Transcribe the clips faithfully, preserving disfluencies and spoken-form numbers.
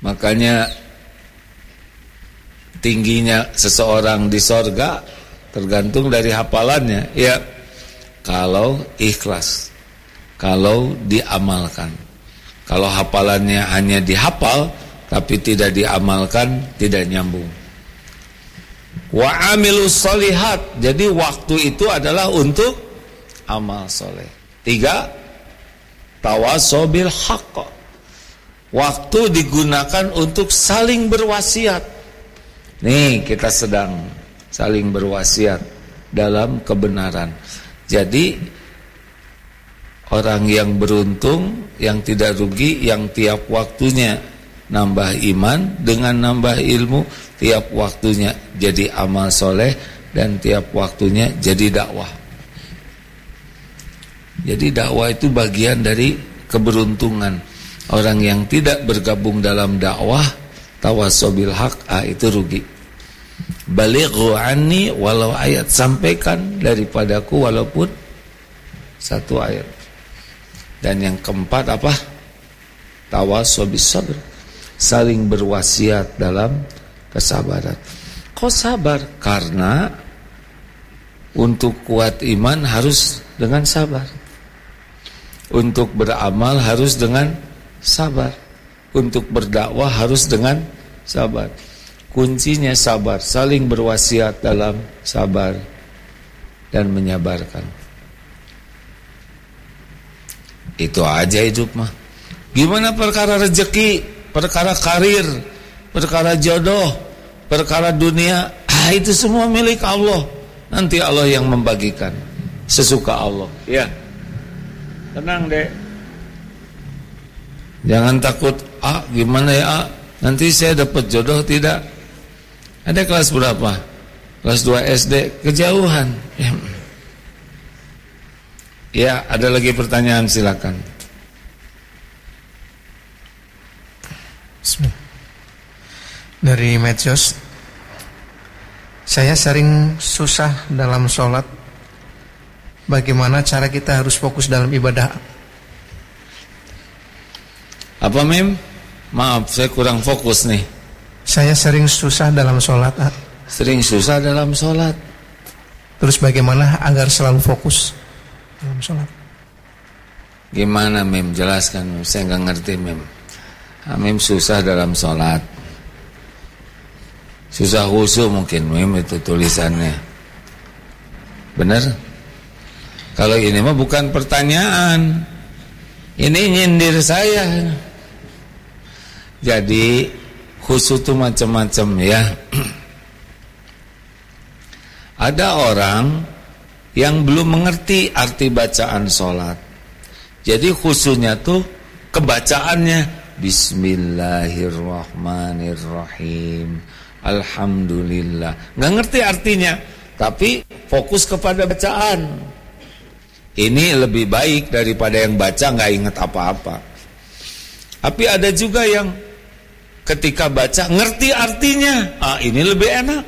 Makanya tingginya seseorang di sorga tergantung dari hafalannya. Ya, kalau ikhlas, kalau diamalkan. Kalau hafalannya hanya dihafal tapi tidak diamalkan, tidak nyambung. Wa amilus solihat, jadi waktu itu adalah untuk amal soleh. Tiga, tawasobil haqq, waktu digunakan untuk saling berwasiat. Nih kita sedang saling berwasiat dalam kebenaran. Jadi orang yang beruntung, yang tidak rugi, yang tiap waktunya nambah iman dengan nambah ilmu, tiap waktunya jadi amal soleh, dan tiap waktunya jadi dakwah. Jadi dakwah itu bagian dari keberuntungan. Orang yang tidak bergabung dalam dakwah, tawasobil haq, ah, itu rugi. Balighu anni walau ayat, sampaikan daripadaku walaupun satu ayat. Dan yang keempat apa? Tawasobis sabr, saling berwasiat dalam kesabaran. Kok sabar? Karena untuk kuat iman harus dengan sabar. Untuk beramal harus dengan sabar. Untuk berdakwah harus dengan sabar. Kuncinya sabar, saling berwasiat dalam sabar dan menyabarkan. Itu aja hidup mah. Gimana perkara rezeki, perkara karir, perkara jodoh, perkara dunia, ah, itu semua milik Allah. Nanti Allah yang membagikan sesuka Allah. Ya, tenang deh. Jangan takut, ah gimana ya, ah, nanti saya dapat jodoh tidak? Ada kelas berapa? Kelas dua S D, kejauhan. Ya, ya, ada lagi pertanyaan, silakan. Dari medsos, saya sering susah dalam sholat. Bagaimana cara kita harus fokus dalam ibadah? Apa Mim? Maaf, saya kurang fokus nih. Saya sering susah dalam sholat. Sering susah dalam sholat. Terus bagaimana agar selalu fokus dalam sholat? Gimana Mim? Jelaskan Mim. Saya nggak ngerti Mim. Mim susah dalam sholat. Susah khusyuk mungkin Mim itu tulisannya. Benar? Kalau ini mah bukan pertanyaan. Ini nyindir saya. Jadi khusyuk itu macam-macam ya. Ada orang yang belum mengerti arti bacaan sholat. Jadi khusyuknya tuh kebacaannya Bismillahirrahmanirrahim, Alhamdulillah. Nggak ngerti artinya, tapi fokus kepada bacaan. Ini lebih baik daripada yang baca nggak ingat apa-apa. Tapi ada juga yang ketika baca ngerti artinya, ah ini lebih enak.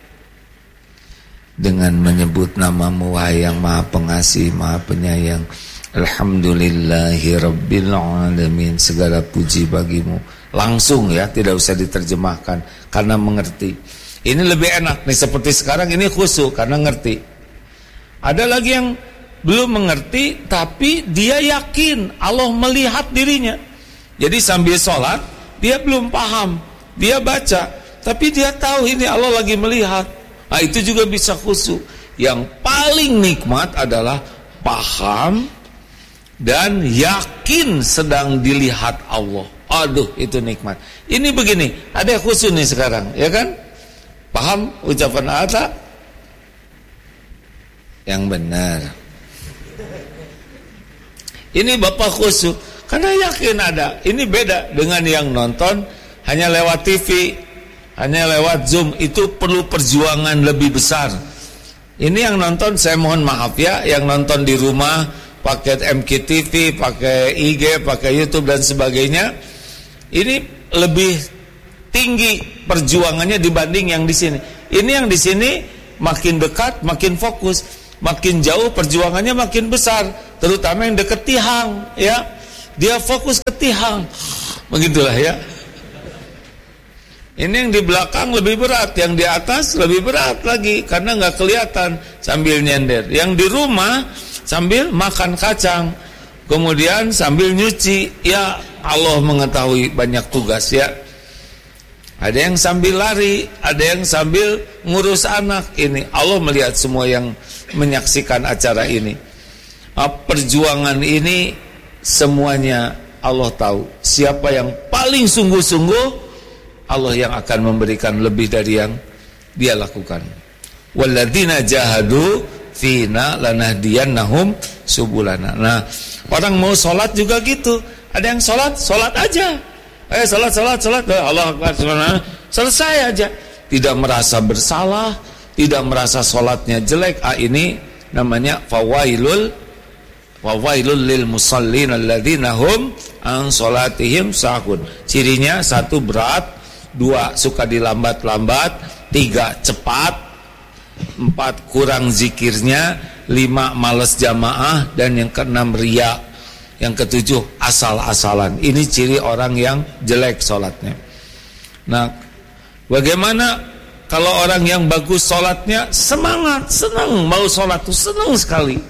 Dengan menyebut namamu wahai yang maha pengasih, maha penyayang, Alhamdulillahi Rabbil Alamin, segala puji bagimu. Langsung ya, tidak usah diterjemahkan, karena mengerti. Ini lebih enak nih, seperti sekarang ini khusyuk karena ngerti. Ada lagi yang belum mengerti, tapi dia yakin Allah melihat dirinya. Jadi sambil sholat, dia belum paham, dia baca, tapi dia tahu ini Allah lagi melihat. Nah itu juga bisa khusyuk. Yang paling nikmat adalah paham dan yakin sedang dilihat Allah. Aduh, itu nikmat. Ini begini, ada khusyuk nih sekarang, ya kan? Paham ucapan Atta? Yang benar. Ini Bapak khusyuk karena yakin ada. Ini beda dengan yang nonton hanya lewat T V, hanya lewat Zoom. Itu perlu perjuangan lebih besar. Ini yang nonton, saya mohon maaf ya, yang nonton di rumah pakai M K T V, pakai I G, pakai YouTube dan sebagainya, ini lebih tinggi perjuangannya dibanding yang di sini. Ini yang di sini makin dekat, makin fokus, makin jauh perjuangannya makin besar, terutama yang dekat tihang, ya. Dia fokus ke tihang, begitulah ya. Ini yang di belakang lebih berat, yang di atas lebih berat lagi karena nggak kelihatan sambil nyender. Yang di rumah sambil makan kacang, kemudian sambil nyuci. Ya Allah mengetahui banyak tugas ya. Ada yang sambil lari, ada yang sambil ngurus anak. Ini Allah melihat semua yang menyaksikan acara ini. Perjuangan ini semuanya Allah tahu. Siapa yang paling sungguh-sungguh, Allah yang akan memberikan lebih dari yang dia lakukan. Walladzina jahadu fina lanahdiyannahum subulana. Nah, orang mau sholat juga gitu. Ada yang sholat, sholat aja. Eh, sholat, sholat, sholat. Allah Akbar, selesai aja. Tidak merasa bersalah, tidak merasa sholatnya jelek. Ah, ini namanya fawailul fawailul lil musallin alladzina hum an sholatihim sahun. Cirinya satu berat, dua suka dilambat-lambat, tiga cepat, empat kurang zikirnya, lima malas jamaah, dan yang keenam riya, yang ketujuh asal-asalan. Ini ciri orang yang jelek sholatnya. Nah, bagaimana kalau orang yang bagus sholatnya? Semangat, senang, mau sholat tuh senang sekali,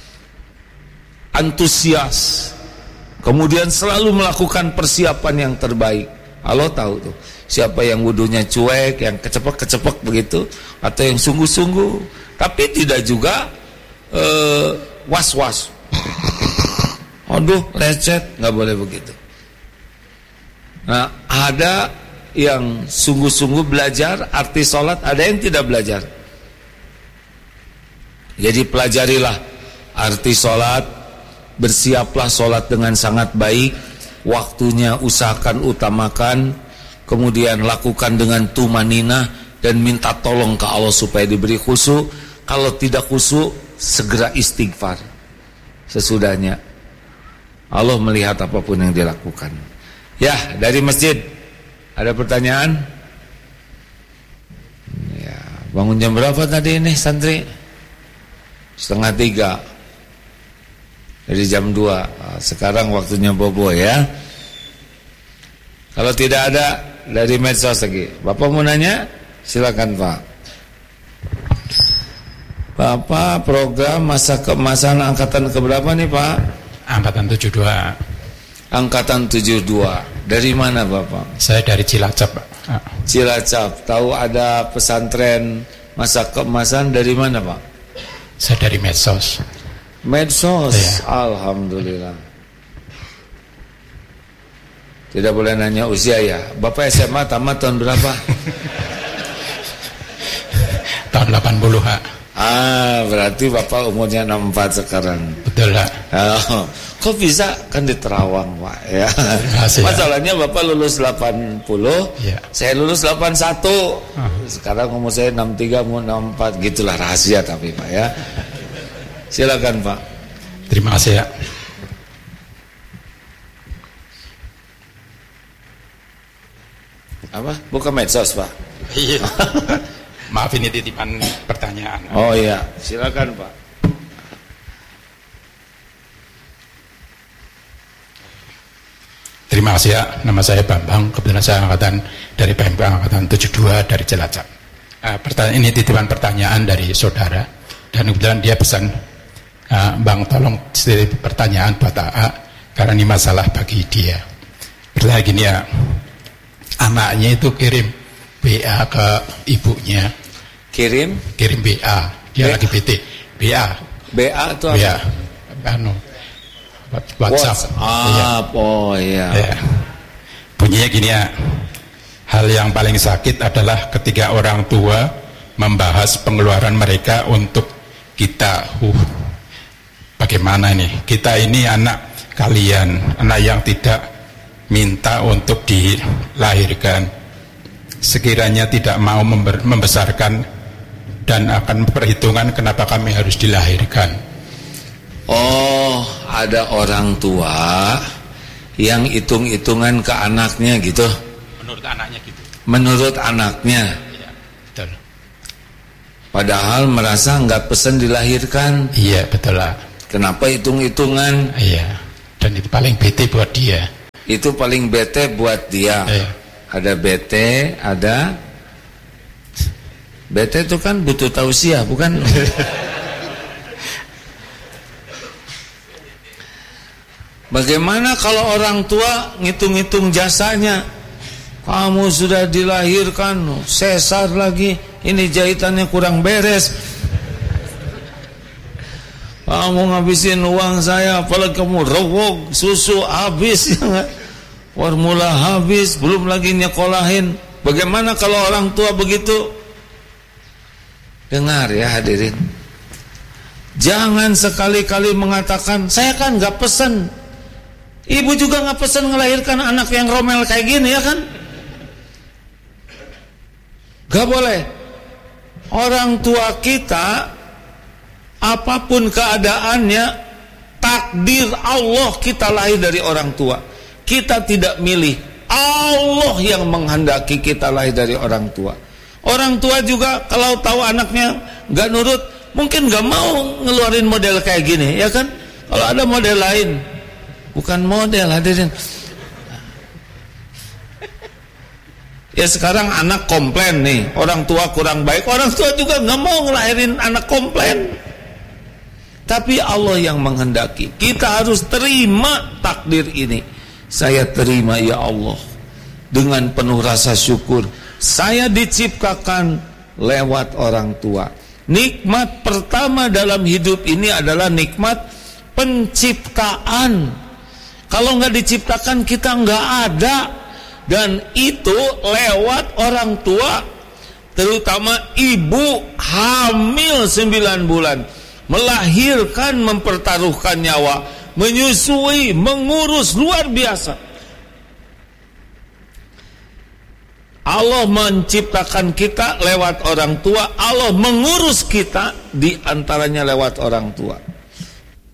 antusias, kemudian selalu melakukan persiapan yang terbaik. Allah tahu tuh siapa yang wudunya cuek, yang kecepek-kecepek begitu, atau yang sungguh-sungguh, tapi tidak juga uh, was-was. Aduh, lecet, nggak boleh begitu. Nah, ada yang sungguh-sungguh belajar arti sholat, ada yang tidak belajar. Jadi pelajarilah arti sholat, bersiaplah sholat dengan sangat baik, waktunya usahakan utamakan, kemudian lakukan dengan tumanina dan minta tolong ke Allah supaya diberi khusyuk. Kalau tidak khusyuk, segera istighfar sesudahnya. Allah melihat apapun yang dilakukan. Ya, dari masjid ada pertanyaan? Ya, bangun jam berapa tadi ini santri? Setengah tiga. Dari jam dua. Sekarang waktunya bobo ya. Kalau tidak ada dari medsos lagi, Bapak mau nanya? Silakan Pak. Bapak program masa keemasan angkatan keberapa nih Pak? Angkatan tujuh puluh dua. Angkatan tujuh puluh dua. Dari mana Bapak? Saya dari Cilacap Pak. Cilacap. Tahu ada pesantren masa keemasan dari mana Pak? Saya dari medsos. Medsos, ya. Alhamdulillah. Tidak boleh nanya usia ya. Bapak S M A tamat tahun berapa? Tahun delapan puluh Pak. Ah, berarti Bapak umurnya enam puluh empat sekarang. Betul Pak. Oh, kok bisa? Kan di Terawang Pak ya. Masih, masalahnya ya. Bapak lulus delapan puluh, ya. Saya lulus delapan puluh satu. Oh. Sekarang umur saya enam puluh tiga, mau enam puluh empat. Gitulah rahasia tapi Pak ya. Silakan Pak. Terima kasih ya. Apa? Buka medsos Pak. Iya. Maaf ini titipan pertanyaan. Oh iya, silakan Pak. Terima kasih ya. Nama saya Bambang. Kebetulan saya angkatan dari P M K angkatan tujuh puluh dua dari Cilacap. Uh, pertanyaan ini titipan pertanyaan dari saudara, dan kebetulan dia pesan, uh, Bang tolong pertanyaan buat A A karena ini masalah bagi dia. Pertanyaan gini ya, anaknya itu kirim B A ke ibunya. Kirim? Kirim B A. Dia B lagi B T. B A. B A itu apa? B A. Anu. WhatsApp. Ah, iya. Oh iya. Ya. Bunyinya gini ya. Hal yang paling sakit adalah ketika orang tua membahas pengeluaran mereka untuk kita. Uh, bagaimana nih? Kita ini anak kalian, anak yang tidak minta untuk dilahirkan. Sekiranya tidak mau membesarkan dan akan perhitungan kenapa kami harus dilahirkan. Oh, ada orang tua yang hitung-hitungan ke anaknya gitu. Menurut anaknya gitu. Menurut anaknya. Iya, betul. Padahal merasa nggak pesen dilahirkan. Iya, betul lah. Kenapa hitung-hitungan? Iya. Dan itu paling bete buat dia. Itu paling bete buat dia. Iya. ada bete, ada bete itu kan butuh tausiah, bukan? Bagaimana kalau orang tua ngitung-ngitung jasanya? Kamu sudah dilahirkan, sesar lagi, ini jahitannya kurang beres. Kamu ngabisin uang saya, apalagi kamu rewok, susu habis, ya, formula habis, belum lagi nyekolahin. Bagaimana kalau orang tua begitu? Dengar ya hadirin, jangan sekali-kali mengatakan saya kan gak pesen. Ibu juga gak pesen ngelahirkan anak yang romel kayak gini, ya kan? Gak boleh. Orang tua kita, apapun keadaannya, takdir Allah kita lahir dari orang tua. Kita tidak milih, Allah yang menghendaki kita lahir dari orang tua. Orang tua juga kalau tahu anaknya gak nurut, mungkin gak mau ngeluarin model kayak gini, ya kan? Kalau ada model lain, bukan model hadirin. Ya sekarang anak komplain nih, orang tua kurang baik, orang tua juga gak mau ngelahirin anak komplain. Tapi Allah yang menghendaki. Kita harus terima takdir ini. Saya terima ya Allah, dengan penuh rasa syukur. Saya diciptakan lewat orang tua. Nikmat pertama dalam hidup ini adalah nikmat penciptaan. Kalau nggak diciptakan kita nggak ada. Dan itu lewat orang tua, terutama ibu hamil sembilan bulan, melahirkan, mempertaruhkan nyawa, menyusui, mengurus, luar biasa. Allah menciptakan kita lewat orang tua, Allah mengurus kita di antaranya lewat orang tua.